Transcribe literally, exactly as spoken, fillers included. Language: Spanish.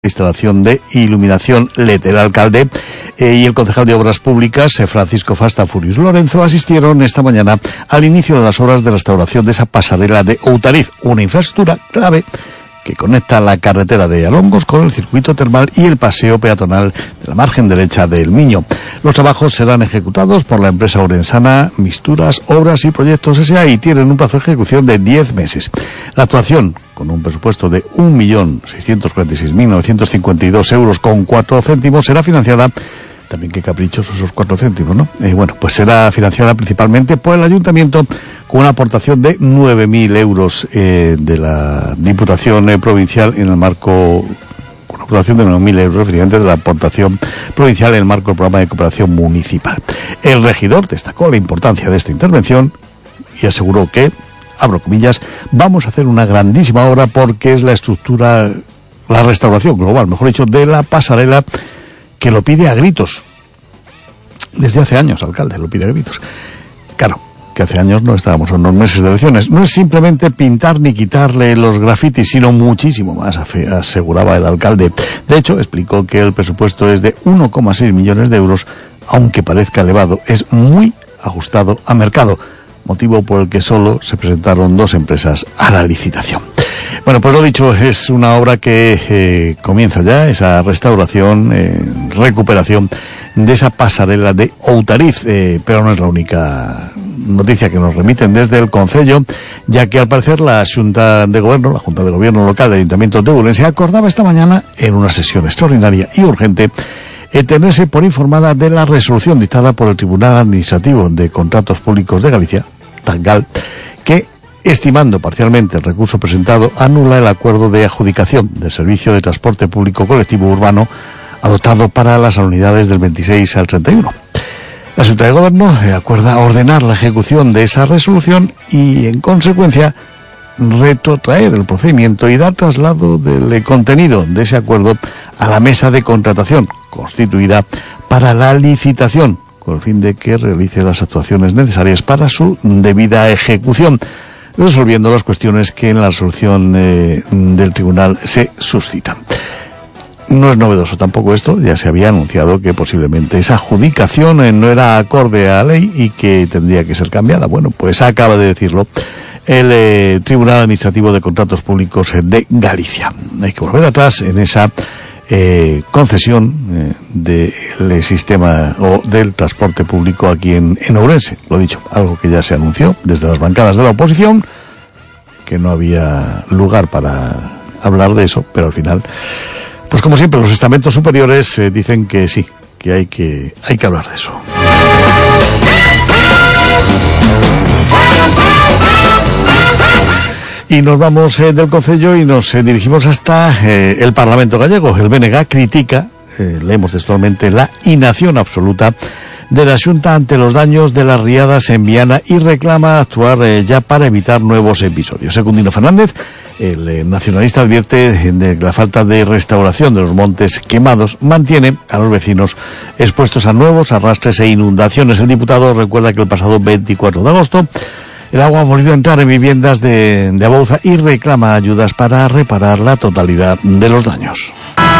instalación de iluminación L E D. El alcalde eh, y el concejal de Obras Públicas, eh, Francisco Fasta Furius Lorenzo, asistieron esta mañana al inicio de las obras de restauración de esa pasarela de Outariz, una infraestructura clave que conecta la carretera de Alongos con el circuito termal y el paseo peatonal de la margen derecha del Miño. Los trabajos serán ejecutados por la empresa orensana Misturas, Obras y Proyectos S A y tienen un plazo de ejecución de diez meses. La actuación, con un presupuesto de un millón seiscientos cuarenta y seis mil novecientos cincuenta y dos euros con cuatro céntimos, será financiada, también qué caprichosos esos cuatro céntimos, ¿no? Eh, bueno, pues será financiada principalmente por el ayuntamiento con una aportación de nueve mil euros eh, de la Diputación eh, Provincial en el marco, con una aportación de nueve mil euros, efectivamente, de la aportación provincial en el marco del programa de cooperación municipal. El regidor destacó la importancia de esta intervención y aseguró que, abro comillas, vamos a hacer una grandísima obra porque es la estructura, la restauración global, mejor dicho, de la pasarela que lo pide a gritos. Desde hace años, alcalde, lo pide a gritos. Claro, que hace años no estábamos en unos meses de elecciones. No es simplemente pintar ni quitarle los grafitis, sino muchísimo más, aseguraba el alcalde. De hecho, explicó que el presupuesto es de uno coma seis millones de euros, aunque parezca elevado, es muy ajustado a mercado, motivo por el que solo se presentaron dos empresas a la licitación. Bueno, pues lo dicho, es una obra que eh, comienza ya, esa restauración, eh, recuperación de esa pasarela de Outariz, eh, pero no es la única noticia que nos remiten desde el Concello, ya que al parecer la Junta de Gobierno, la Junta de Gobierno Local del Ayuntamiento de Ourense, acordaba esta mañana, en una sesión extraordinaria y urgente, eh, tenerse por informada de la resolución dictada por el Tribunal Administrativo de Contratos Públicos de Galicia, TANGAL, que, estimando parcialmente el recurso presentado, anula el acuerdo de adjudicación del servicio de transporte público colectivo urbano adoptado para las unidades del veintiséis al treinta y uno. La Junta de Gobierno eh, acuerda ordenar la ejecución de esa resolución y, en consecuencia, retrotraer el procedimiento y dar traslado del contenido de ese acuerdo a la mesa de contratación constituida para la licitación, con el fin de que realice las actuaciones necesarias para su debida ejecución, resolviendo las cuestiones que en la resolución eh, del tribunal se suscitan. No es novedoso tampoco esto, ya se había anunciado que posiblemente esa adjudicación eh, no era acorde a la ley y que tendría que ser cambiada. Bueno, pues acaba de decirlo el eh, Tribunal Administrativo de Contratos Públicos de Galicia. Hay que volver atrás en esa eh, concesión eh, del sistema o del transporte público aquí en, en Ourense. Lo dicho, algo que ya se anunció desde las bancadas de la oposición, que no había lugar para hablar de eso, pero al final, pues como siempre, los estamentos superiores eh, dicen que sí, que hay que hay que hablar de eso. Y nos vamos eh, del Concello y nos eh, dirigimos hasta eh, el Parlamento gallego. El B N G critica, eh, leemos textualmente, la inacción absoluta de la Xunta ante los daños de las riadas en Viana y reclama actuar eh, ya para evitar nuevos episodios. Secundino Fernández, el eh, nacionalista, advierte de la falta de restauración de los montes quemados mantiene a los vecinos expuestos a nuevos arrastres e inundaciones. El diputado recuerda que el pasado veinticuatro de agosto el agua volvió a entrar en viviendas de, de Abouza y reclama ayudas para reparar la totalidad de los daños.